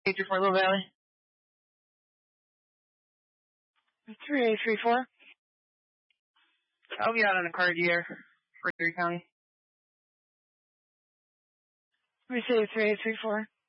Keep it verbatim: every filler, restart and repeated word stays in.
eight three four Little Valley. three eight three four. I'll be out on a card here for Erie County. Let me say three eight three four.